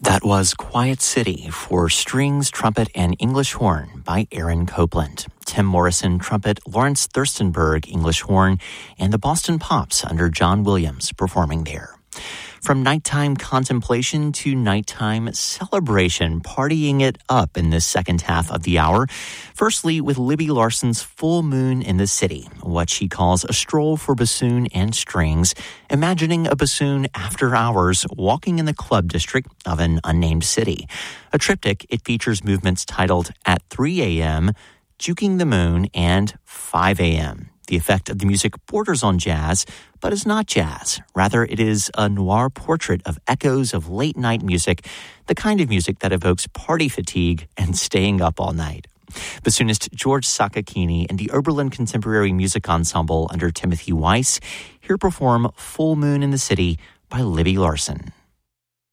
That was Quiet City for strings, trumpet, and English horn by Aaron Copland. Tim Morrison, trumpet, Lawrence Thurstenberg, English horn, and the Boston Pops under John Williams performing there. From nighttime contemplation to nighttime celebration, partying it up in this second half of the hour. Firstly, with Libby Larson's Full Moon in the City, what she calls a stroll for bassoon and strings, imagining a bassoon after hours walking in the club district of an unnamed city. A triptych, it features movements titled At 3 a.m., Juking the Moon, and 5 a.m. The effect of the music borders on jazz, but is not jazz. Rather, it is a noir portrait of echoes of late-night music, the kind of music that evokes party fatigue and staying up all night. Bassoonist George Sakakini and the Oberlin Contemporary Music Ensemble under Timothy Weiss here perform Full Moon in the City by Libby Larson.